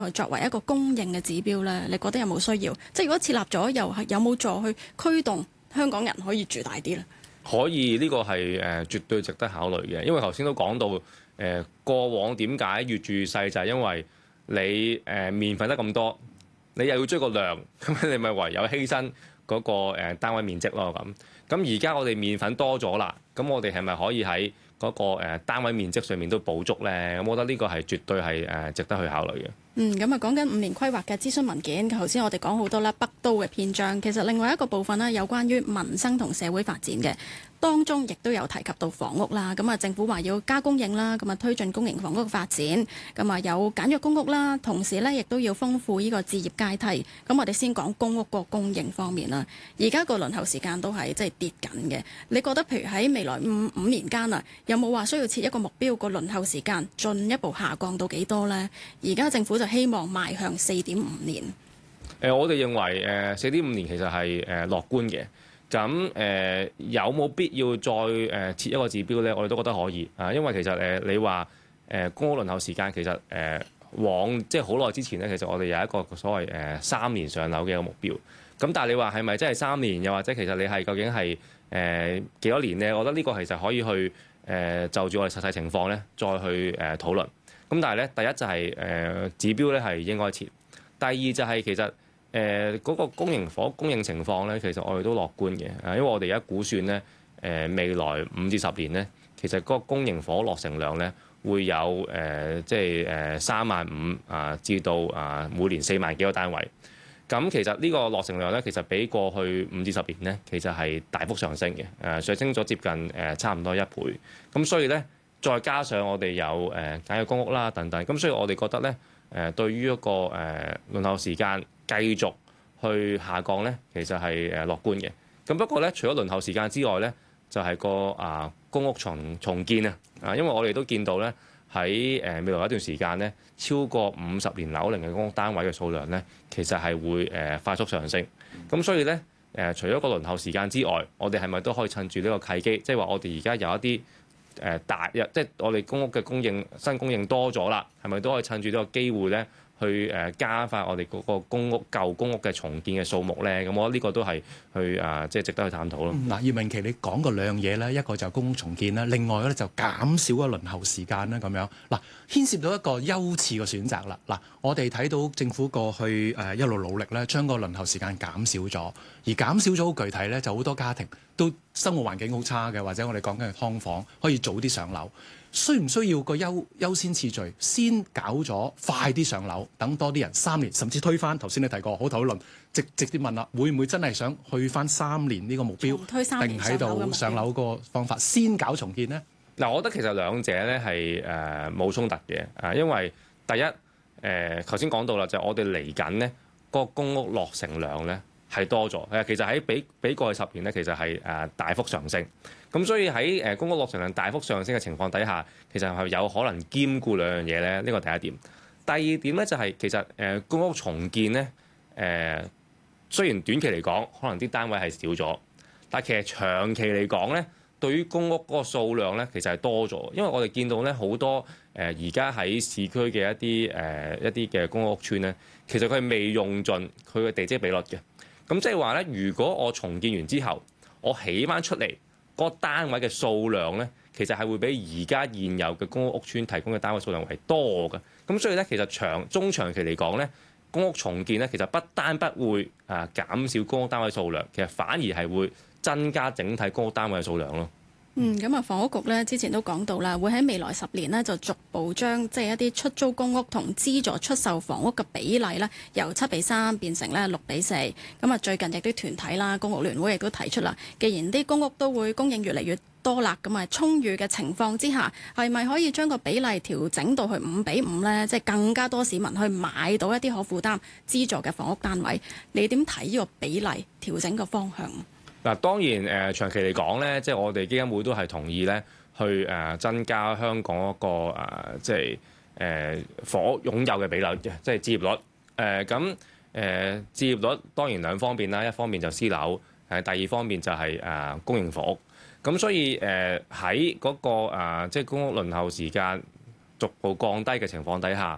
作為一個公認嘅指標咧，你覺得有冇需要？即係如果設立咗，又係有冇助去驅動香港人可以住大啲咧？ 可以，呢個係絕對值得考慮嘅，因為頭先都講到過往點解越住越細，就係因為你面粉得咁多，你又要追個量，咁你咪唯有犧牲嗰個單位面積咯咁。咁而家我哋面粉多咗啦，咁我哋係咪可以喺嗰個單位面積上面都補足呢？咁我覺得呢個係絕對係值得去考慮嘅。 咁啊，講緊5年規劃嘅諮詢文件，頭先我哋講好多啦，北都嘅篇章，其實另外一個部分呢，有關於民生同社會發展嘅。當中亦都有提及到房屋啦，咁啊政府話要加供應啦，咁啊推進公營房屋嘅發展，咁啊有簡約公屋啦，同時咧亦都要豐富呢個置業階梯。咁我哋先講公屋個供應方面啦，而家個輪候時間都係即係跌緊嘅。你覺得譬如喺未來五年間啊，有冇話需要設一個目標，個輪候時間進一步下降到幾多呢？而家政府就希望邁向4.5年。 我哋認為4.5年其實係樂觀嘅。咁有冇必要再設一個指標呢？我哋都覺得可以啊，因為其實你話公屋輪候時間其實即係好耐之前呢，其實我哋有一個所謂3年上樓嘅一個目標。咁但係你話係咪真係3年？又或者其實你係究竟係幾多年呢？我覺得呢個其實可以去就住我哋實際情況呢，再去討論。咁但係呢，第一就係指標呢係應該設，第二就係其實嗰個公營房供應情況咧，其實我哋都樂觀嘅，因為我哋而家估算咧，未來5至10年咧，其實嗰個公營房落成量咧會有即係35000至到每年4萬幾個單位。咁其實呢個落成量咧，其實比過去5至10年咧，其實係大幅上升嘅，上升咗接近差唔多1倍。咁所以咧，再加上我哋有簡約公屋啦等等，咁所以我哋覺得咧，對於一個輪候時間繼續去下降咧，其實係樂觀嘅。咁不過咧，除咗輪候時間之外咧，就係個公屋重建啊。因為我哋都見到咧，喺未來一段時間咧，超過50年樓齡嘅公屋單位嘅數量咧，其實係會快速上升。咁所以咧，除咗個輪候時間之外，我哋係咪都可以趁住呢個契機，即係話我哋而家有一啲即係我哋公屋嘅新供應多咗啦，係咪都可以趁住呢個機會咧？去加快我哋嗰個舊公屋嘅重建嘅數目咧，咁我覺得呢個都係去即係值得去探討咯。 葉明祺，你講過兩樣嘢咧，一個就公屋重建啦，另外咧就減少個輪候時間啦，咁樣牽涉到一個優次嘅選擇啦。我哋睇到政府過去一路努力咧，將個輪候時間減少咗，而減少咗好具體咧，就好多家庭都生活環境好差嘅，或者我哋講緊嘅劏房可以早啲上樓。需唔需要個優先次序先搞咗快啲上樓，等多啲人3年，甚至推翻頭先你提過好討論，直接問啦，會唔會真係想去翻3年呢個目標，定喺度上樓個方法先搞重建呢？ 我覺得其實兩者咧係冇衝突嘅，因為第一頭先講到啦，就係我哋嚟緊呢個公屋落成量咧係多咗，其實喺比過去10年咧，其實係大幅上升。咁所以喺公屋落成量大幅上升嘅情況底下，其實係有可能兼顧兩樣嘢咧。呢個第一點。第二點咧就係其實公屋重建咧雖然短期嚟講可能啲單位係少咗，但其實長期嚟講咧，對於公屋嗰個數量咧其實係多咗，因為我哋見到咧好多而家喺市區嘅一啲嘅公屋屋邨咧，其實佢係未用盡佢嘅地積比率嘅。咁即係話咧，如果我重建完之後，我起翻出嚟嗰個單位嘅數量咧，其實係會比而家現有嘅公屋屋邨提供嘅單位數量為多嘅。咁所以咧，其實中長期嚟講咧，公屋重建咧，其實不單不會減少公屋單位數量，其實反而係會增加整體公屋單位嘅數量咯。 咁啊，房屋局咧之前都講到啦，會喺未來10年呢就逐步將即係一啲出租公屋同資助出售房屋嘅比例咧，由7:3變成咧6:4。咁啊，最近亦都團體啦，公屋聯會亦都提出啦，既然啲公屋都會供應越嚟越多啦，咁啊充裕嘅情況之下，係咪可以將個比例調整到去5:5呢？即係更加多市民去買到一啲可負擔資助嘅房屋單位？你點睇呢個比例調整個方向？ 當然長期嚟講咧，即係我哋基金會都係同意咧，去增加香港嗰個即係房屋擁有嘅比例嘅，即係置業率。咁置業率當然兩方面啦，一方面就私樓，第二方面就係公營房屋。咁所以喺嗰個即係公屋輪候時間逐步降低嘅情況底下，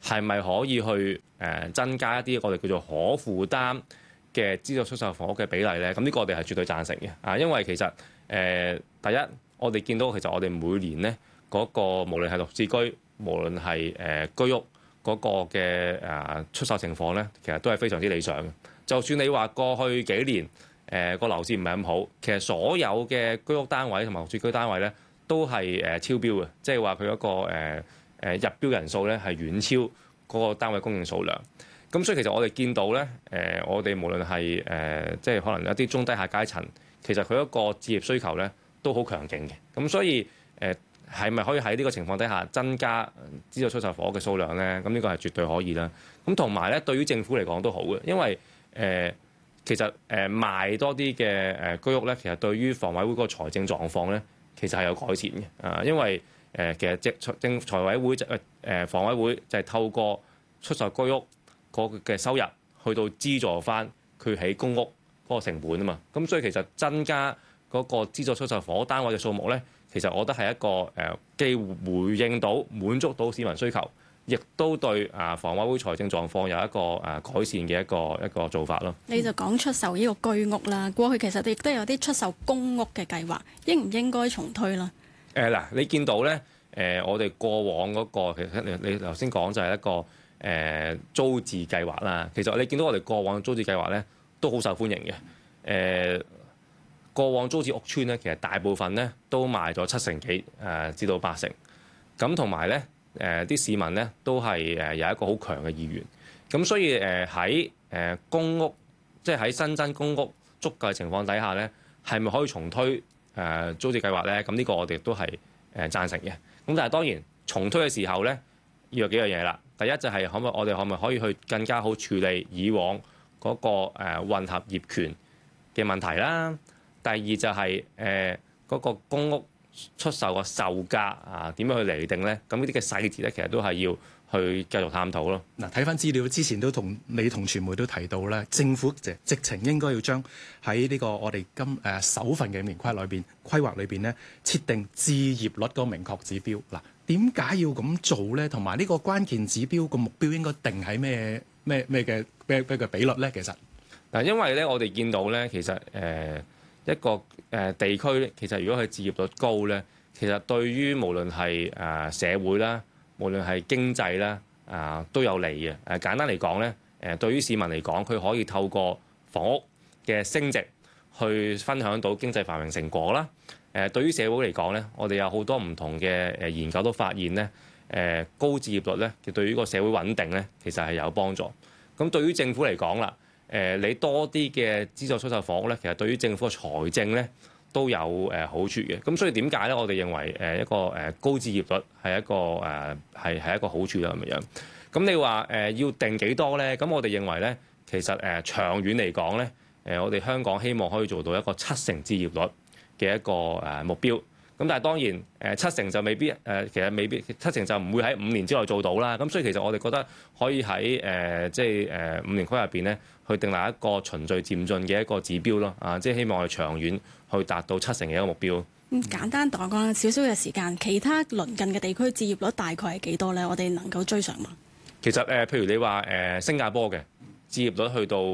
係咪可以去增加一啲我哋叫做可負擔嘅資助出售房屋嘅比例咧？咁呢個我哋係絕對贊成嘅啊，因為其實第一我哋見到其實我哋每年咧嗰個無論係綠置居，無論係居屋嗰個嘅出售情況咧，其實都係非常之理想嘅。就算你話過去幾年個樓市唔係咁好，其實所有嘅居屋單位同埋綠置居單位咧都係超標嘅，即係話佢嗰個入標人數咧係遠超嗰個單位供應數量。咁所以其實我哋見到咧我哋無論係即係可能一啲中低下階層，其實佢一個置業需求咧都好強勁嘅。咁所以係咪可以喺呢個情況底下增加資助出售房屋嘅數量咧？咁呢個係絕對可以啦。咁同埋咧，對於政府嚟講都好嘅，因為其實賣多啲嘅居屋咧，其實對於房委會個財政狀況咧，其實係有改善嘅。因為其實財委會房委會就係透過出售居屋嗰嘅收入去到資助翻佢起公屋嗰個成本啊嘛。咁所以其實增加嗰個資助出售房屋單位嘅數目咧，其實我覺得係一個既回應到滿足到市民需求，亦都對房委會財政狀況有一個改善嘅一個做法咯。 你就講出售呢個居屋啦，過去其實亦都有啲出售公屋嘅計劃，應唔應該重推啦？ 嗱，你見到咧我哋過往嗰個其實你頭先講就係一個租置計劃啦。其實你見到我哋過往嘅租置計劃咧都好受歡迎嘅。過往租置屋邨咧，其實大部分咧都賣咗7成幾至到8成。咁同埋咧啲市民咧都係有一個好強嘅意願。咁所以喺公屋即係喺新增公屋足夠嘅情況底下咧，係咪可以重推租置計劃咧？咁呢個我哋都係贊成嘅。咁但係當然重推嘅時候咧，要有幾樣嘢啦。第一就係我哋可唔可以去更加好處理以往嗰個混合業權嘅問題啦。第二就係嗰個公屋出售個售價點樣去釐定咧？咁呢啲嘅細節咧，其實都係要去繼續探討咯。 嗱，睇翻資料之前都同傳媒都提到咧，政府直情應該要將喺呢個我哋首份嘅5年規劃裏邊咧，設定置業率嗰個明確指標。嗱，點解要咁做咧？同埋呢個關鍵指標個目標應該定喺咩嘅比率咧？其實嗱，因為咧我哋見到咧，其實一個地區咧，其實如果佢置業率高咧，其實對於無論係社會啦，無論係經濟啦，都有利嘅。簡單嚟講咧，對於市民嚟講，佢可以透過房屋嘅升值去分享到經濟繁榮成果啦。對於社會嚟講咧，我哋有好多唔同嘅研究都發現咧，高置業率咧，其實對於個社會穩定咧，其實係有幫助。咁對於政府嚟講啦，你多啲嘅資助出售房屋咧，其實對於政府嘅財政咧都有好處嘅。咁所以點解咧？我哋認為一個高置業率係一個係一個好處啦咁樣。咁你話要定幾多咧？咁我哋認為咧，其實長遠嚟講咧，我哋香港希望可以做到一個7成置業率嘅一個目標。咁但係當然7成就未必其實未必7成就唔會喺5年之內做到啦。咁所以其實我哋覺得可以喺即係5年規劃入邊咧，去訂立一個循序漸進嘅一個指標咯。即係希望係長遠去達到7成嘅一個目標。 簡單講講少少嘅時間，其他鄰近嘅地區置業率大概係幾多咧？我哋能夠追上嗎？ 其實譬如你話新加坡嘅置業率去到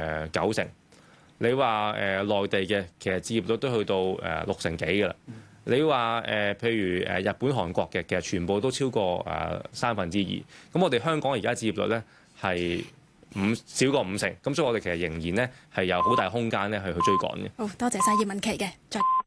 9成，你話內地嘅其實置業率都去到6成幾㗎啦。你話譬如日本、韓國嘅，其實全部都超過2/3。咁我哋香港而家置業率咧係少過5成，咁所以我哋其實仍然咧係有好大空間咧去追趕嘅。 好多謝晒葉文祺嘅。